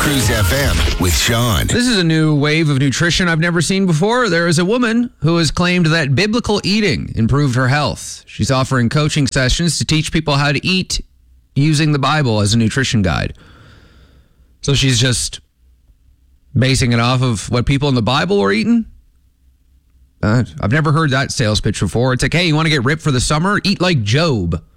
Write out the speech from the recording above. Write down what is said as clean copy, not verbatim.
Cruise FM with Sean. This is a new wave of nutrition I've never seen before. There is a woman who has claimed that biblical eating improved her health. She's offering coaching sessions to teach people how to eat using the Bible as a nutrition guide. So she's just basing it off of what people in the Bible were eating? I've never heard that sales pitch before. It's like, hey, you want to get ripped for the summer? Eat like Job.